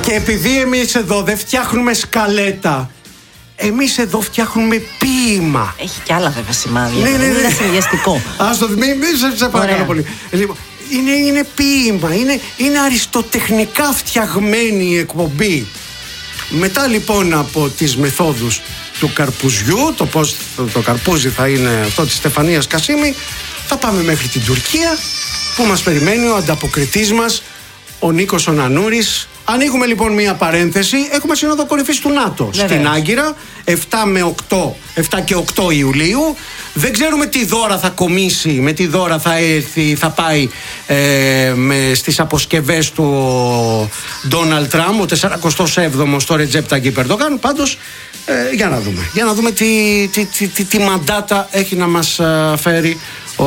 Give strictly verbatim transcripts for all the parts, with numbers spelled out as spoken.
Και επειδή εμείς εδώ δεν φτιάχνουμε σκαλέτα, εμείς εδώ φτιάχνουμε ποίημα. Έχει κι άλλα βέβαια σημάδια. Ναι, ναι, ναι. Είναι συνδυαστικό. Ας το μην σε παρακαλώ πολύ. Λοιπόν, είναι, είναι ποίημα, είναι, είναι αριστοτεχνικά φτιαγμένη η εκπομπή. Μετά λοιπόν από τις μεθόδους του καρπουζιού, το πώς το, το καρπούζι θα είναι αυτό της Στεφανίας Κασίμη, θα πάμε μέχρι την Τουρκία, που μας περιμένει ο ανταποκριτής μας, ο Νίκος ο Νανούρης. Ανοίγουμε λοιπόν μία παρένθεση. Έχουμε σύνοδο κορυφής του ΝΑΤΟ. Βεβαίως. Στην Άγκυρα εφτά με οκτώ, εφτά και οκτώ Ιουλίου. Δεν ξέρουμε τι δώρα θα κομίσει, με τι δώρα θα έρθει, θα πάει ε, με, στις αποσκευές του Ντόναλντ Τραμπ, ο τεσσαρακοστός έβδομος στο Ρετζέπ Ταγιπ Ερντογάν. Πάντως ε, για να δούμε για να δούμε τι, τι, τι, τι, τι μαντάτα έχει να μας φέρει ο,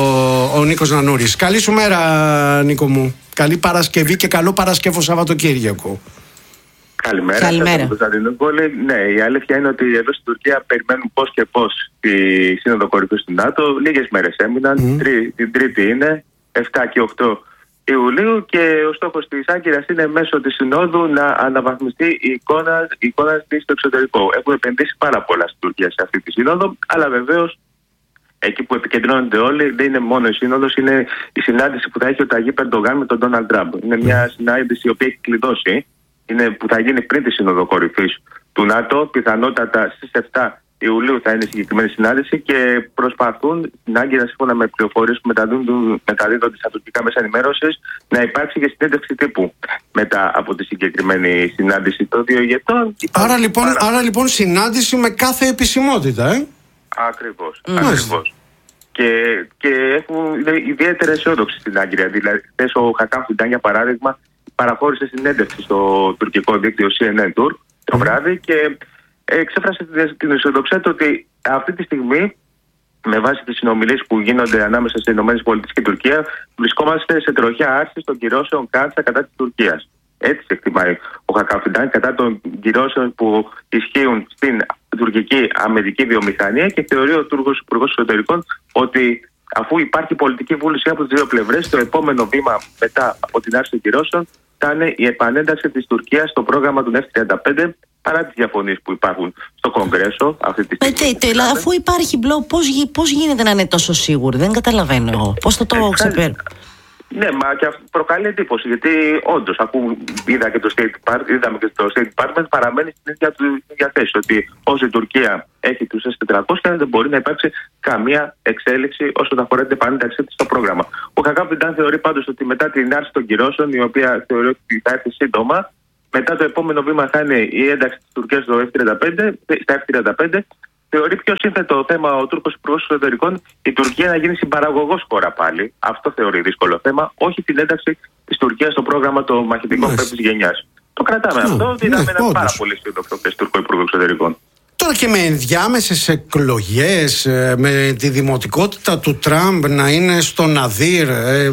ο Νίκος Νανούρης. Καλή σου μέρα, Νίκο μου. Καλή Παρασκευή και καλό Παρασκεύο Σαββατοκύριακο. Καλημέρα. Καλημέρα. Ναι, η αλήθεια είναι ότι εδώ στην Τουρκία περιμένουν πώς και πώς τη Σύνοδο Κορυφής του ΝΑΤΟ. Λίγες μέρες έμειναν. Mm. Τρί, την Τρίτη είναι, εφτά και οκτώ Ιουλίου, και ο στόχος της Άγκυρας είναι μέσω της Συνόδου να αναβαθμιστεί η εικόνα, η εικόνα της στο εξωτερικό. Έχουν επενδύσει πάρα πολλά στην Τουρκία σε αυτή τη Σύνοδο, αλλά βεβαίως εκεί που επικεντρώνονται όλοι δεν είναι μόνο η σύνοδος, είναι η συνάντηση που θα έχει ο Ταγιπ Ερντογάν με τον Ντόναλντ Τραμπ. Είναι μια συνάντηση η οποία έχει κλειδώσει, είναι, που θα γίνει πριν τη Σύνοδο Κορυφής του ΝΑΤΟ. Πιθανότατα στις εφτά Ιουλίου θα είναι η συγκεκριμένη συνάντηση, και προσπαθούν στην Άγκυρα, σύμφωνα με πληροφορίες που μεταδίδονται στα τουρκικά μέσα ενημέρωσης, να υπάρξει και συνέντευξη τύπου μετά από τη συγκεκριμένη συνάντηση των δύο ηγετών. Άρα λοιπόν, πάρα... άρα λοιπόν συνάντηση με κάθε επισημότητα, ε? Ακριβώς, mm. ακριβώς. Και, και έχουν, είναι ιδιαίτερα αισιόδοξοι στην Άγκυρα. Δηλαδή, χθες ο Χακάμ Φιντάν, για παράδειγμα, παραχώρησε συνέντευξη στο τουρκικό δίκτυο σι εν εν Tour το mm. βράδυ, και εξέφρασε την αισιοδοξία του ότι αυτή τη στιγμή, με βάση τις συνομιλίες που γίνονται ανάμεσα στις ΗΠΑ και Τουρκία, βρισκόμαστε σε τροχιά άρσης των κυρώσεων κάτσα κατά της Τουρκίας. Έτσι εκτιμάει ο Χακάμ Φιντάν, κατά των κυρώσεων που ισχύουν στην τουρκική αμυντική βιομηχανία, και θεωρεί ο Τούρκος Υπουργός Εσωτερικών ότι αφού υπάρχει πολιτική βούληση από τις δύο πλευρές, το επόμενο βήμα μετά από την άρση των κυρώσεων θα είναι η επανένταξη της Τουρκίας στο πρόγραμμα του εφ τριάντα πέντε, παρά τις διαφωνίες που υπάρχουν στο Κογκρέσο αυτή τη στιγμή. Ε, τε, αφού υπάρχει μπλοκ, πώς, πώς γίνεται να είναι τόσο σίγουροι? Δεν καταλαβαίνω εγώ. Πώς θα το ε, ξεπέρω? Ναι, μα και αυτό προκαλεί εντύπωση, γιατί όντως, αφού είδα και το State Department, είδαμε και το State Department, παραμένει στην ίδια του διαθέση, ότι όσο η Τουρκία έχει τους ες τετρακόσια, δεν μπορεί να υπάρξει καμία εξέλιξη όσον αφορά την επανένταξή της στο πρόγραμμα. Ο Χακάμ Φιντάν θεωρεί πάντως ότι μετά την άρση των κυρώσεων, η οποία θεωρεί ότι θα έρθει σύντομα, μετά το επόμενο βήμα θα είναι η ένταξη της Τουρκίας στο εφ τριάντα πέντε, στα εφ τριάντα πέντε. Θεωρεί πιο σύνθετο θέμα ο Τούρκος Υπουργός Εσωτερικών η Τουρκία να γίνει συμπαραγωγός χώρα πάλι. Αυτό θεωρεί δύσκολο θέμα, όχι την ένταξη της Τουρκίας στο πρόγραμμα των μαχητικών πέμπτης γενιάς. Το κρατάμε ναι, αυτό, είδαμε ναι, ένα πάρα πολύ σύντοξο Τούρκο Υπουργό Εξωτερικών. Τώρα και με ενδιάμεσες εκλογές, με τη δημοτικότητα του Τραμπ να είναι στο Ναδύρ,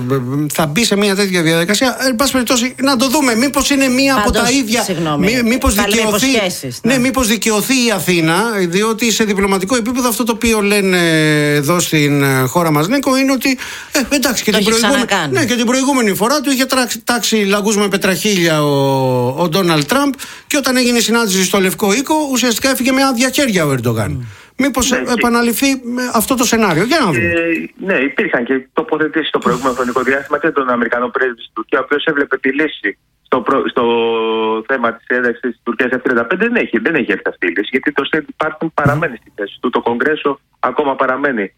θα μπει σε μια τέτοια διαδικασία. Εν πάση περιπτώσει, να το δούμε. Μήπως είναι μία Πάντως, από τα ίδια. Συγγνώμη, μήπως δικαιωθεί, ναι. ναι, μήπως δικαιωθεί η Αθήνα, διότι σε διπλωματικό επίπεδο αυτό το οποίο λένε εδώ στην χώρα μας, Νίκο, είναι ότι ε, εντάξει, και, την προηγούμενη, ναι, και την προηγούμενη φορά του είχε τάξει λαγούς με πετραχίλια ο Ντόναλντ Τραμπ, και όταν έγινε η συνάντηση στο Λευκό Οίκο, ουσιαστικά έφυγε με άδεια χέρια ο Ερντογάν. Mm. Μήπως ναι, επαναληφθεί και... αυτό το σενάριο? Για να δούμε. Ε, ναι, υπήρχαν και τοποθετήσεις στο προηγούμενο χρονικό διάστημα και τον Αμερικανό πρέσβη στην Τουρκία, ο οποίος έβλεπε τη λύση στο, προ... στο θέμα της ένταξης της Τουρκίας εφ τριάντα πέντε. Δεν έχει, δεν έχει έρθει αυτή η λύση, γιατί το State Department παραμένει στη θέση του. Το Κογκρέσο ακόμα παραμένει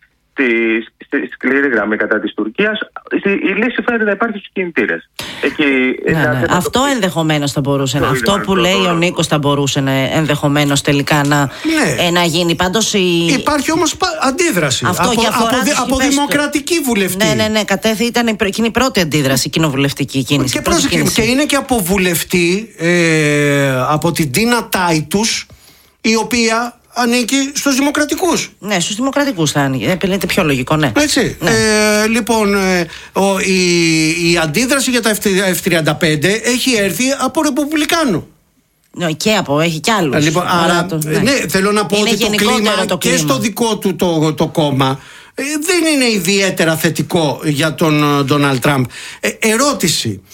στη σκληρή γραμμή κατά της Τουρκίας. Η, η λύση φαίνεται να υπάρχει στους κινητήρες. Εκεί, ναι, ναι. Αυτό το... ενδεχομένως θα μπορούσε να. Αυτό που το, λέει το... ο Νίκος θα μπορούσε να, ενδεχομένως τελικά να, ναι. ε, να γίνει. Πάντως η... Υπάρχει όμως αντίδραση. Αυτό από, από, από, από δημοκρατική βουλευτή. Ναι, ναι, ναι. Κατέθη, ήταν εκείνη η πρώτη αντίδραση, κοινοβουλευτική κίνηση. Και, πρόσεχε, κίνηση. Και είναι και από βουλευτή ε, από την Τίνα Τάιτους, η οποία ανήκει στους δημοκρατικούς. Ναι, στους δημοκρατικούς θα ανήκει. Είναι πιο λογικό, ναι. Έτσι. Ναι. Ε, λοιπόν, ε, ο, η, η αντίδραση για τα εφ τριάντα πέντε έχει έρθει από Ρεπουμπλικάνο. Ναι, και από, έχει κι άλλους. Λοιπόν, άρα, το, ναι. ναι, θέλω να πω είναι ότι το κλίμα, το κλίμα και στο δικό του το, το κόμμα ε, δεν είναι ιδιαίτερα θετικό για τον Ντόναλντ Τραμπ. Ε, ερώτηση.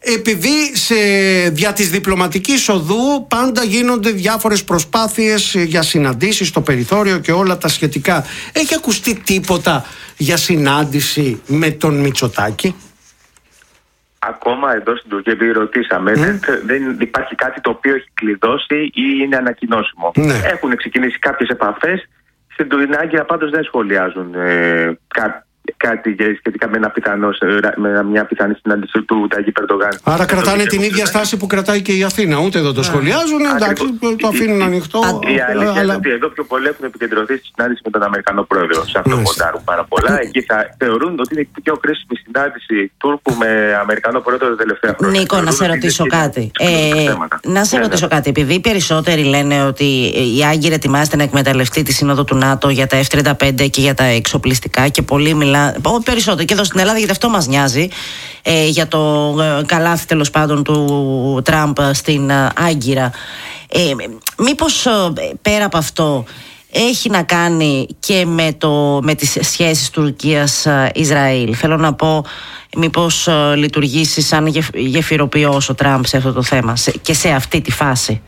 επειδή σε, δια της διπλωματικής οδού πάντα γίνονται διάφορες προσπάθειες για συναντήσεις στο περιθώριο και όλα τα σχετικά. Έχει ακουστεί τίποτα για συνάντηση με τον Μητσοτάκη? Ακόμα εδώ στην Τουρκία, επειδή ρωτήσαμε, mm. δεν, δεν υπάρχει κάτι το οποίο έχει κλειδώσει ή είναι ανακοινώσιμο. Mm. Έχουν ξεκινήσει κάποιες επαφές. Στην Άγκυρα πάντως δεν σχολιάζουν ε, κά, κάτι σχετικά με, ένα πιθανό, με μια πιθανή συνάντηση του Ταγί Ερντογάν. Άρα κρατάνε την ίδια στάση που κρατάει και η Αθήνα. Ούτε εδώ το σχολιάζουν, εντάξει, το αφήνουν ανοιχτό. Η αλήθεια είναι ότι εδώ πιο πολύ έχουν επικεντρωθεί στη συνάντηση με τον Αμερικανό πρόεδρο. Σε αυτό ποντάρουν πάρα πολλά. Εκεί θα θεωρούν ότι είναι η πιο κρίσιμη συνάντηση Τούρκου με Αμερικανό πρόεδρο τα τελευταία χρόνια. Νίκο, να σε ρωτήσω κάτι. Να σε ρωτήσω κάτι. Επειδή οι περισσότεροι λένε ότι η Άγκυρα ετοιμάζεται να εκμεταλλευτεί τη Σύνοδο του ΝΑΤΟ για τα εφ τριάντα πέντε και για τα εξοπλιστικά και πολλοί μιλάνε. Περισσότερο και εδώ στην Ελλάδα, γιατί αυτό μας νοιάζει, ε, για το ε, καλάθι τέλος πάντων του Τραμπ στην ε, Άγκυρα. Ε, μήπως ε, πέρα από αυτό έχει να κάνει και με, το, με τις σχέσεις Τουρκίας-Ισραήλ? Θέλω να πω, μήπως ε, λειτουργήσει σαν γεφ, γεφυροποιός ο Τραμπ σε αυτό το θέμα σε, και σε αυτή τη φάση?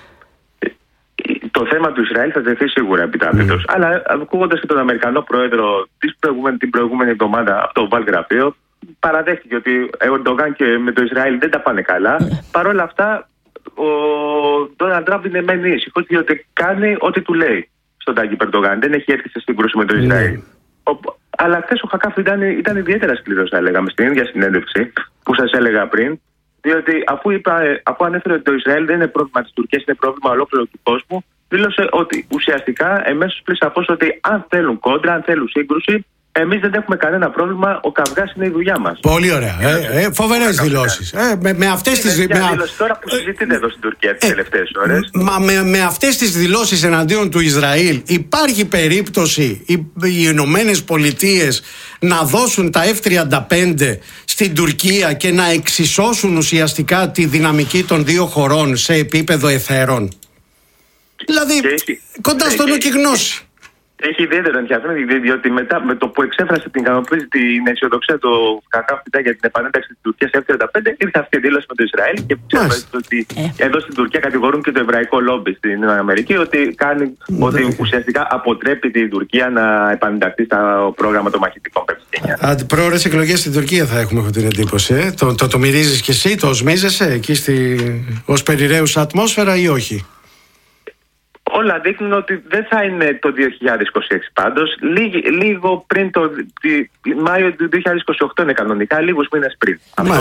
Το θέμα του Ισραήλ θα τεθεί σίγουρα επιτάπητος. Mm. Αλλά ακούγοντας και τον Αμερικανό πρόεδρο της προηγούμενη, την προηγούμενη εβδομάδα από το Oval Γραφείο, παραδέχτηκε ότι ο Ερντογάν και με το Ισραήλ δεν τα πάνε καλά. Mm. Παρ' όλα αυτά, ο Ντόναλντ Τραμπ είναι μένει ήσυχος, διότι κάνει ό,τι του λέει στον Ταγί Ερντογάν. Δεν έχει έρθει σε σύγκρουση με το Ισραήλ. Mm. Ο, αλλά χθες ο Χακάφ ήταν, ήταν ιδιαίτερα σκληρός, θα έλεγαμε, στην ίδια συνέντευξη που σας έλεγα πριν. Διότι αφού, είπα, αφού ανέφερε ότι το Ισραήλ δεν είναι πρόβλημα της Τουρκίας, είναι πρόβλημα ολόκληρου του κόσμου, δήλωσε ότι ουσιαστικά εμέσως πλήρως σαφώς ότι αν θέλουν κόντρα, αν θέλουν σύγκρουση, εμείς δεν έχουμε κανένα πρόβλημα. Ο καυγάς είναι η δουλειά μας. Πολύ ωραία. Ε, ε, Φοβερές δηλώσεις. Ε, με, με αυτές τις δηλώσεις τώρα που συζητείται εδώ στην Τουρκία τις ε, τελευταίες ώρες. Μα με, με αυτές τις δηλώσεις εναντίον του Ισραήλ, υπάρχει περίπτωση οι, οι Ηνωμένες Πολιτείες να δώσουν τα εφ τριάντα πέντε στην Τουρκία και να εξισώσουν ουσιαστικά τη δυναμική των δύο χωρών σε επίπεδο εθέρων? Δηλαδή, έχει, κοντά στο νου και γνώση. Έχει ιδιαίτερο ενδιαφέρον, διότι μετά με το που εξέφρασε την ικανοποίηση, την αισιοδοξία του Χακάφ για την επανένταξη της Τουρκίας εφ τριάντα πέντε, ήρθε αυτή η δήλωση με το Ισραήλ και ξέρουμε ότι ε. εδώ στην Τουρκία κατηγορούν και το εβραϊκό λόμπι στην Αμερική ότι, κάνει, mm. ότι ουσιαστικά αποτρέπει την Τουρκία να επανενταχθεί στο πρόγραμμα των μαχητικών πεψικένια. Πρόορες εκλογές στην Τουρκία θα έχουμε, έχω την εντύπωση. Ε. Το, το, το μυρίζεις κι εσύ, το οσμίζεσαι εκεί ως περιραίουσα ατμόσφαιρα ή όχι? Όλα δείχνουν ότι δεν θα είναι το δύο χιλιάδες είκοσι έξι πάντως. Λίγο, λίγο πριν το τη, Μάιο του δύο χιλιάδες είκοσι οκτώ είναι κανονικά, λίγους μήνες πριν.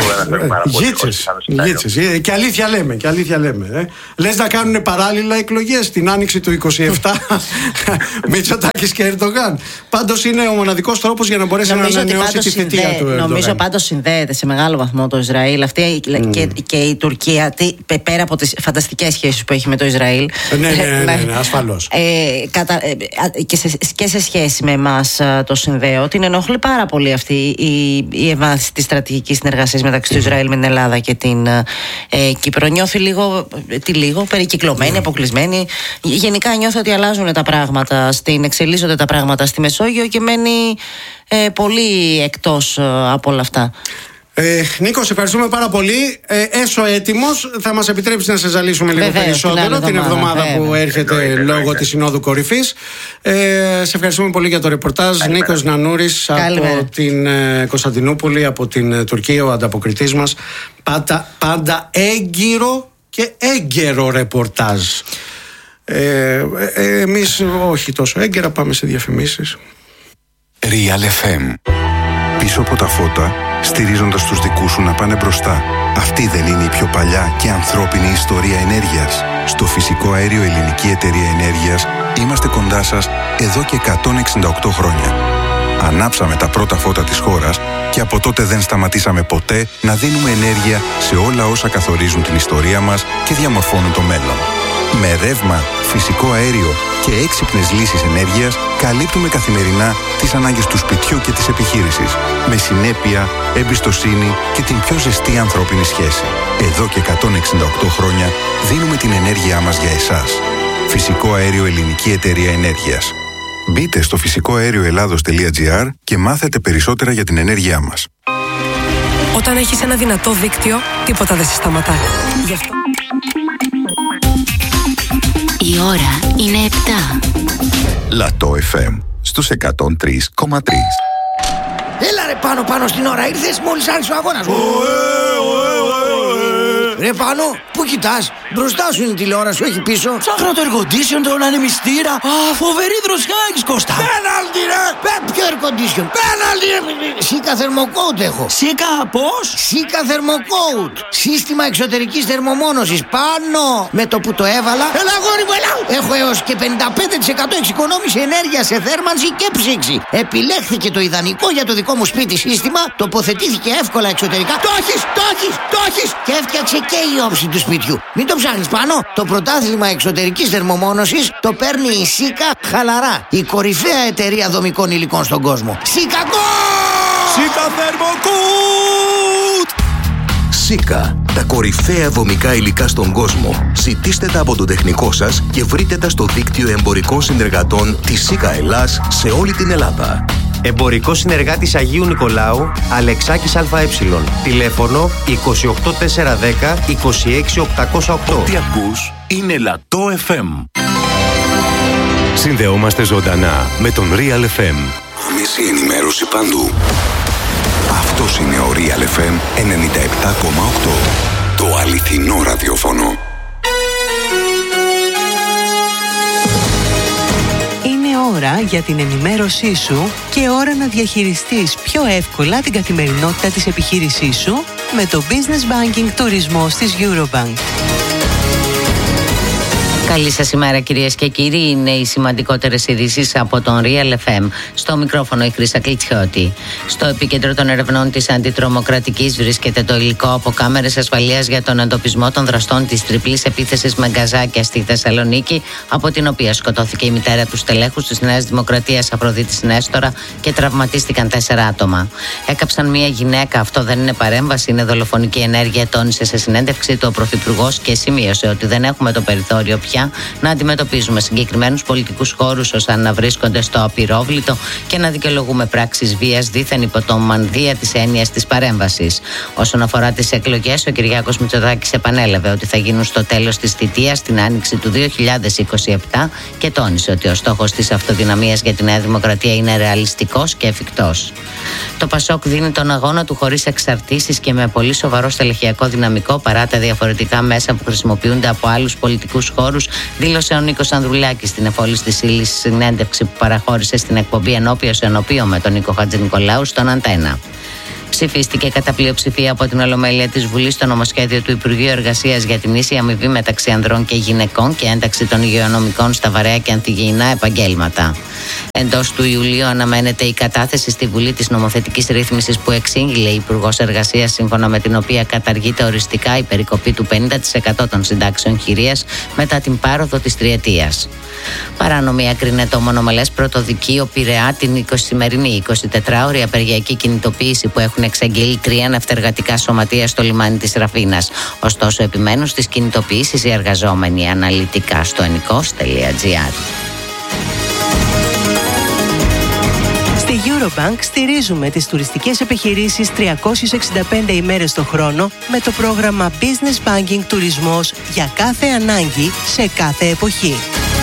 Γίτσες. Και αλήθεια λέμε. Και αλήθεια λέμε ε. Λες να κάνουν παράλληλα εκλογές την άνοιξη του είκοσι επτά Μητσοτάκης και Ερντογάν. Πάντως είναι ο μοναδικός τρόπος για να μπορέσει νομίζω να ανανεώσει τη θητεία του Ερντογάν. Νομίζω πάντως συνδέεται σε μεγάλο βαθμό το Ισραήλ αυτή mm. και, και η Τουρκία τι, πέρα από τις φανταστικές σχέσεις που έχει με το Ισραήλ. Ναι, ναι, ναι. Ναι, ασφαλώς. Ε, κατα, ε, και, σε, και σε σχέση με εμάς το συνδέω, την ενοχλεί πάρα πολύ αυτή η, η ευάθυνση της στρατηγικής συνεργασίας μεταξύ mm. του Ισραήλ με την Ελλάδα και την ε, Κύπρο. Νιώθει λίγο, τι λίγο περικυκλωμένη, mm. αποκλεισμένη. Γενικά νιώθει ότι αλλάζουν τα πράγματα, στην, εξελίσσονται τα πράγματα στη Μεσόγειο και μένει ε, πολύ εκτός ε, από όλα αυτά. Ε, Νίκο, σε ευχαριστούμε πάρα πολύ. Ε, έσω έτοιμος, θα μας επιτρέψει να σε ζαλίσουμε λίγο Βεβαίως, περισσότερο την, την εβδομάδα Βεβαίως. που έρχεται Βεβαίως. λόγω Βεβαίως. της Συνόδου Κορυφής. Ε, σε ευχαριστούμε πολύ για το ρεπορτάζ. Καλημέρα. Νίκος Νανούρης Καλημέρα. από την ε, Κωνσταντινούπολη, από την ε, Τουρκία, ο ανταποκριτής μας. Πάντα, πάντα έγκυρο και έγκαιρο ρεπορτάζ. Ε, ε, ε, εμείς όχι τόσο έγκαιρα, πάμε σε διαφημίσεις. Real εφ εμ. Πίσω από τα φώτα, στηρίζοντας τους δικούς σου να πάνε μπροστά. Αυτή δεν είναι η πιο παλιά και ανθρώπινη ιστορία ενέργειας? Στο Φυσικό Αέριο Ελληνική Εταιρεία Ενέργειας είμαστε κοντά σας εδώ και εκατόν εξήντα οκτώ χρόνια. Ανάψαμε τα πρώτα φώτα της χώρας και από τότε δεν σταματήσαμε ποτέ να δίνουμε ενέργεια σε όλα όσα καθορίζουν την ιστορία μας και διαμορφώνουν το μέλλον. Με ρεύμα, φυσικό αέριο και έξυπνες λύσεις ενέργειας καλύπτουμε καθημερινά τις ανάγκες του σπιτιού και της επιχείρησης. Με συνέπεια, εμπιστοσύνη και την πιο ζεστή ανθρώπινη σχέση. Εδώ και εκατόν εξήντα οκτώ χρόνια δίνουμε την ενέργειά μας για εσάς. Φυσικό Αέριο Ελληνική Εταιρεία Ενέργειας. Μπείτε στο φυσικό αέριο ελλάδος τελεία τζι άρ και μάθετε περισσότερα για την ενέργειά μας. Όταν έχεις ένα δυνατό δίκτυο, τίποτα δεν σε σταματά. Γι' αυτό... Η ώρα είναι επτά. Λατό εφ εμ στους εκατόν τρία κόμμα τρία. Έλα ρε πάνω πάνω στην ώρα, ήρθες μόλις άρχισε ο αγώνας. Ρε πάνω, πού κοιτάς? Μπροστά σου είναι η τηλεόραση, όχι πίσω. Ψάχνω το air condition, το ανεμιστήρα. Α, φοβερή δροσιά έχεις, Κώστα. Πέναλτι ρε! Πε, ποιο air condition? Πέναλτι ρε! Σίκα θερμοκόουτ έχω. Σίκα πώς? Σίκα θερμοκόουτ. Σύστημα εξωτερικής θερμομόνωσης. Πάνω! Με το που το έβαλα. Έλα αγόρι μου, έλα! Έχω έως και πενήντα πέντε τοις εκατό εξοικονόμηση ενέργεια σε θέρμανση και ψήξη. Επιλέχθηκε το ιδανικό για το δικό μου σπίτι σύστημα. Τοποθετήθηκε εύκολα εξωτερικά. Το έχεις, το έχεις, το έχεις! Και έφτιαξε και η όψη του σπιτιού. Μην το ψάχνεις πάνω. Το πρωτάθλημα εξωτερικής θερμομόνωσης το παίρνει η Σίκα χαλαρά. Η κορυφαία εταιρεία δομικών υλικών στον κόσμο. Σίκα Σίκα θερμοκούτ! Σίκα, τα κορυφαία δομικά υλικά στον κόσμο. Ζητήστε τα από το τεχνικό σας και βρείτε τα στο δίκτυο εμπορικών συνεργατών της Σίκα Ελλάς σε όλη την Ελλάδα. Εμπορικός συνεργάτης Αγίου Νικολάου, Αλεξάκης ΑΕ. Τηλέφωνο είκοσι οκτώ τετρακόσια δέκα είκοσι έξι οκτακόσια οκτώ. Ό,τι ακούς είναι Λατό εφ εμ. Συνδεόμαστε ζωντανά με τον Real εφ εμ. Άμεση ενημέρωση παντού. Αυτός είναι ο Real εφ εμ ενενήντα επτά κόμμα οκτώ. Το αληθινό ραδιόφωνο. Ώρα για την ενημέρωσή σου και ώρα να διαχειριστείς πιο εύκολα την καθημερινότητα της επιχείρησής σου με το Business Banking Τουρισμός της Eurobank. Καλή σας ημέρα κυρίες και κύριοι, είναι οι σημαντικότερες ειδήσεις από τον Real εφ εμ. Στο μικρόφωνο η Χρύσα Κλιτσιώτη. Στο επίκεντρο των ερευνών της αντιτρομοκρατικής βρίσκεται το υλικό από κάμερες ασφαλείας για τον εντοπισμό των δραστών της τριπλής επίθεσης με γκαζάκια στη Θεσσαλονίκη, από την οποία σκοτώθηκε η μητέρα του στελέχους της Νέας Δημοκρατίας Αφροδίτης Νέστορα και τραυματίστηκαν τέσσερα άτομα. Έκαψαν μία γυναίκα, αυτό δεν είναι παρέμβαση, είναι δολοφονική ενέργεια, τόνισε σε συνέντευξή του ο Πρωθυπουργός και σημείωσε ότι δεν έχουμε το περιθώριο πια να αντιμετωπίζουμε συγκεκριμένους πολιτικούς χώρους ως να βρίσκονται στο απειρόβλητο και να δικαιολογούμε πράξεις βίας δίθεν υπό το μανδύα της έννοιας της παρέμβασης. Όσον αφορά τις εκλογές, ο Κυριάκος Μητσοτάκης επανέλαβε ότι θα γίνουν στο τέλος της θητείας την άνοιξη του δύο χιλιάδες είκοσι επτά και τόνισε ότι ο στόχος της αυτοδυναμίας για τη Νέα Δημοκρατία είναι ρεαλιστικός και εφικτός. Το Πασόκ δίνει τον αγώνα του χωρίς εξαρτήσεις και με πολύ σοβαρό στελεχειακό δυναμικό παρά τα διαφορετικά μέσα που χρησιμοποιούνται από άλλους πολιτικούς χώρους, δήλωσε ο Νίκος Ανδρουλάκης στην εφόλης της ύλης συνέντευξη που παραχώρησε στην εκπομπή Ενώπιος Ενωπίο με τον Νίκο Χατζηνικολάου στον Αντένα. Ψηφίστηκε κατά πλειοψηφία από την Ολομέλεια της Βουλής το νομοσχέδιο του Υπουργείου Εργασίας για την ίση αμοιβή μεταξύ ανδρών και γυναικών και ένταξη των υγειονομικών στα βαρέα και ανθυγιεινά επαγγέλματα. Εντός του Ιουλίου αναμένεται η κατάθεση στη Βουλή της νομοθετικής ρύθμισης που εξήγηλε η Υπουργός Εργασίας, σύμφωνα με την οποία καταργείται οριστικά η περικοπή του πενήντα τοις εκατό των συντάξεων χειρίας μετά την πάροδο της τριετίας. Παράνομη έκρινε το μονομελές πρωτοδικείο Πειραιά την εικοσιμερινή εικοσιτετράωρη απεργιακή κινητοποίηση που έχουν εξαγγείλει τρία ναυτεργατικά σωματεία στο λιμάνι της Ραφίνας. Ωστόσο, επιμένουν στις κινητοποιήσεις οι εργαζόμενοι. Αναλυτικά στο ενικός τελεία τζι άρ. Στη Eurobank στηρίζουμε τις τουριστικές επιχειρήσεις τριακόσιες εξήντα πέντε ημέρες το χρόνο με το πρόγραμμα Business Banking Τουρισμός για κάθε ανάγκη σε κάθε εποχή.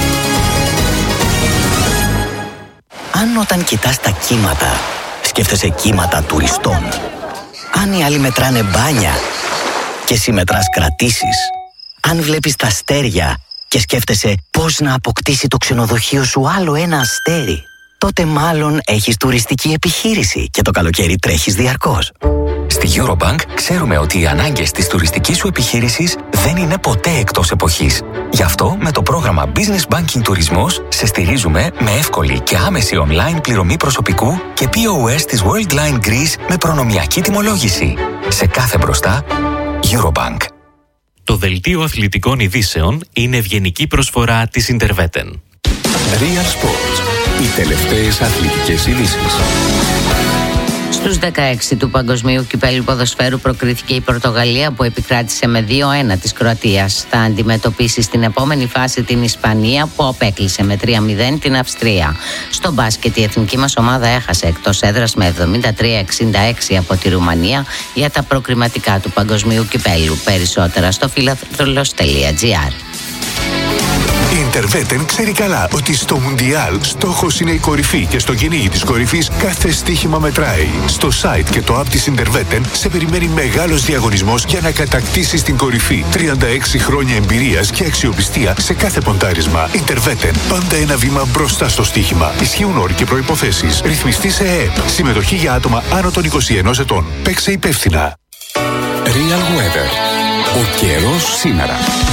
Αν όταν κοιτάς τα κύματα σκέφτεσαι κύματα τουριστών, αν οι άλλοι μετράνε μπάνια και εσύ μετράς κρατήσεις, αν βλέπεις τα αστέρια και σκέφτεσαι πώς να αποκτήσει το ξενοδοχείο σου άλλο ένα αστέρι, τότε μάλλον έχεις τουριστική επιχείρηση και το καλοκαίρι τρέχεις διαρκώς. Στη Eurobank ξέρουμε ότι οι ανάγκες της τουριστικής σου επιχείρησης δεν είναι ποτέ εκτός εποχής. Γι' αυτό με το πρόγραμμα Business Banking Τουρισμός σε στηρίζουμε με εύκολη και άμεση online πληρωμή προσωπικού και πι ο ες της Worldline Greece με προνομιακή τιμολόγηση. Σε κάθε μπροστά, Eurobank. Το δελτίο αθλητικών ειδήσεων είναι ευγενική προσφορά της Interveten. Real Sports. Οι τελευταίες αθλητικές ειδήσεις. Στους δεκαέξι του Παγκοσμίου Κυπέλλου Ποδοσφαίρου προκρίθηκε η Πορτογαλία που επικράτησε με δύο ένα της Κροατίας. Θα αντιμετωπίσει στην επόμενη φάση την Ισπανία που απέκλεισε με τρία μηδέν την Αυστρία. Στο μπάσκετ η εθνική μας ομάδα έχασε εκτός έδρας με εβδομήντα τρία εξήντα έξι από τη Ρουμανία για τα προκριματικά του Παγκοσμίου Κυπέλλου. Περισσότερα στο φιλαθρολος τελεία τζι άρ. Η Interveten ξέρει καλά ότι στο Μουντιάλ στόχος είναι η κορυφή και στο κυνήγι της κορυφής κάθε στοίχημα μετράει. Στο site και το app της Interveten σε περιμένει μεγάλος διαγωνισμός για να κατακτήσεις την κορυφή. τριάντα έξι χρόνια εμπειρίας και αξιοπιστία σε κάθε ποντάρισμα. Interveten, πάντα ένα βήμα μπροστά στο στοίχημα. Ισχύουν όροι και προϋποθέσεις. Ρυθμιστή σε ΕΕΠ. Συμμετοχή για άτομα άνω των είκοσι ενός ετών. Παίξε υπεύθυνα. Real Weather. Ο καιρός σήμερα.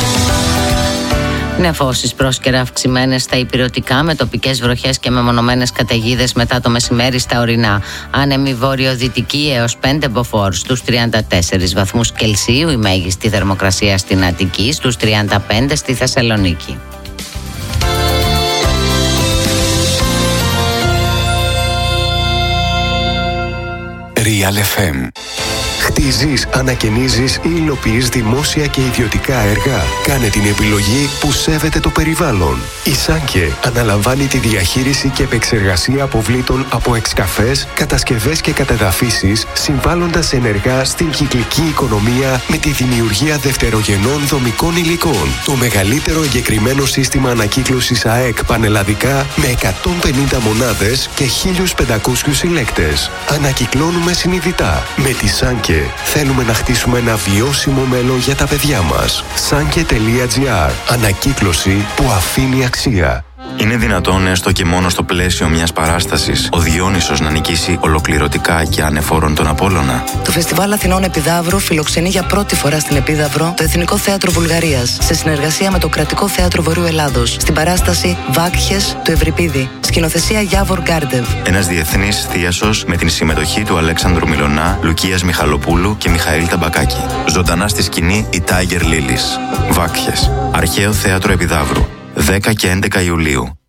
Νεφώσεις πρόσκαιρα αυξημένες στα υπηρετικά με τοπικές βροχές και μεμονωμένες καταιγίδες μετά το μεσημέρι στα ορεινά. Άνεμη βορειοδυτική έως πέντε μποφόρ στους τριάντα τέσσερις βαθμούς Κελσίου, η μέγιστη θερμοκρασία στην Αττική, στους τριάντα πέντε στη Θεσσαλονίκη. Real εφ εμ. Χτίζεις, ανακαινίζεις ή υλοποιείς δημόσια και ιδιωτικά έργα. Κάνε την επιλογή που σέβεται το περιβάλλον. Η Σάνκε αναλαμβάνει τη διαχείριση και επεξεργασία αποβλήτων από εξκαφές, κατασκευές και κατεδαφίσεις, συμβάλλοντας ενεργά στην κυκλική οικονομία με τη δημιουργία δευτερογενών δομικών υλικών. Το μεγαλύτερο εγκεκριμένο σύστημα ανακύκλωσης ΑΕΚ πανελλαδικά με εκατόν πενήντα μονάδες και χίλιους πεντακόσιους συλλέκτες. Ανακυκλώνουμε συνειδητά. Με τη Σάνκε θέλουμε να χτίσουμε ένα βιώσιμο μέλλον για τα παιδιά μας. Σάνκε τελεία τζι άρ. Ανακύκλωση που αφήνει αξία. Είναι δυνατόν έστω και μόνο στο πλαίσιο μιας παράστασης ο Διόνυσος να νικήσει ολοκληρωτικά και ανεφόρον τον Απόλλωνα? Το Φεστιβάλ Αθηνών Επιδαύρου φιλοξενεί για πρώτη φορά στην Επίδαυρο το Εθνικό Θέατρο Βουλγαρίας σε συνεργασία με το Κρατικό Θέατρο Βορείου Ελλάδος στην παράσταση Βάκχες του Ευρυπίδη. Σκηνοθεσία Γιάβορ Γκάρντεβ. Ένας διεθνής θίασος με την συμμετοχή του Αλέξανδρου Μιλωνά, Λουκίας Μιχαλοπούλου και Μιχαήλ Ταμπακάκη. Ζωντανά στη σκηνή η Tiger Lilies. Βάκχες. Αρχαίο Θέατρο Επιδαύρου. δέκα και έντεκα Ιουλίου.